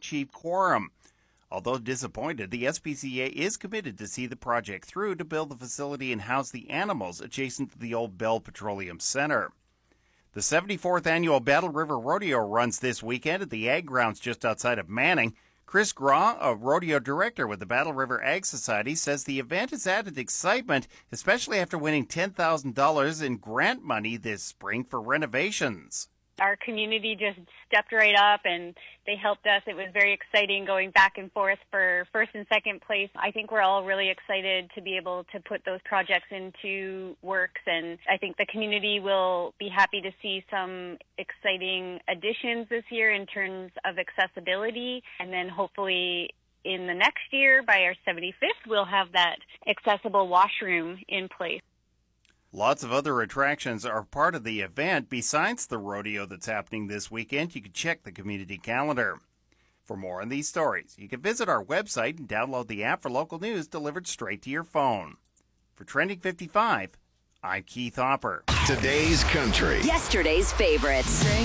achieve quorum. Although disappointed, the SPCA is committed to see the project through to build the facility and house the animals adjacent to the old Bell Petroleum Center. The 74th annual Battle River Rodeo runs this weekend at the Ag Grounds just outside of Manning. Chris Graw, a rodeo director with the Battle River Ag Society, says the event has added excitement, especially after winning $10,000 in grant money this spring for renovations. Our community just stepped right up and they helped us. It was very exciting going back and forth for first and second place. I think we're all really excited to be able to put those projects into works, and I think the community will be happy to see some exciting additions this year in terms of accessibility, and then hopefully in the next year, by our 75th, we'll have that accessible washroom in place. Lots of other attractions are part of the event besides the rodeo that's happening this weekend. You can check the community calendar. For more on these stories, you can visit our website and download the app for local news delivered straight to your phone. For Trending 55, I'm Keith Hopper. Today's country. Yesterday's favorites.